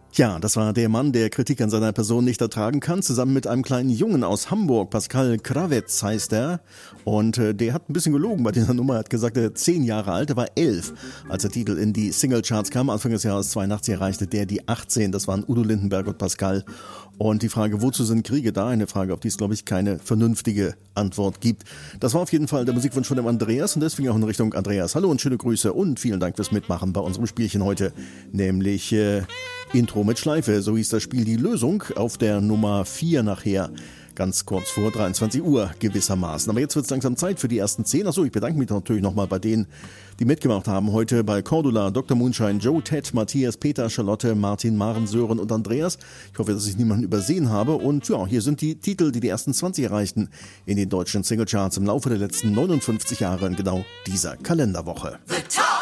Ja, das war der Mann, der Kritik an seiner Person nicht ertragen kann, zusammen mit einem kleinen Jungen aus Hamburg. Pascal Kravetz heißt er. Und der hat ein bisschen gelogen bei dieser Nummer. Er hat gesagt, er ist 10 Jahre alt, er war 11, als der Titel in die Singlecharts kam. Anfang des Jahres 82 erreichte der die 18. Das waren Udo Lindenberg und Pascal. Und die Frage, wozu sind Kriege da? Eine Frage, auf die es, glaube ich, keine vernünftige Antwort gibt. Das war auf jeden Fall der Musikwunsch von dem Andreas und deswegen auch in Richtung Andreas. Hallo und schöne Grüße und vielen Dank fürs Mitmachen bei unserem Spielchen heute, nämlich Intro mit Schleife. So hieß das Spiel Die Lösung auf der Nummer 4 nachher. Ganz kurz vor 23 Uhr gewissermaßen. Aber jetzt wird es langsam Zeit für die ersten 10. Achso, ich bedanke mich natürlich nochmal bei denen, die mitgemacht haben. Heute bei Cordula, Dr. Moonshine, Joe, Ted, Matthias, Peter, Charlotte, Martin, Maren, Sören und Andreas. Ich hoffe, dass ich niemanden übersehen habe. Und ja, hier sind die Titel, die ersten 20 erreichten in den deutschen Singlecharts im Laufe der letzten 59 Jahre in genau dieser Kalenderwoche.